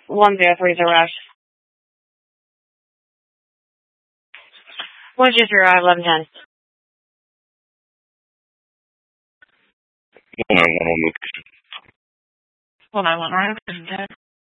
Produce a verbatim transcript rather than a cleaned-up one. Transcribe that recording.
one zero three zero rush. one two three five eleven ten. one nine one one location. one nine one one location ten.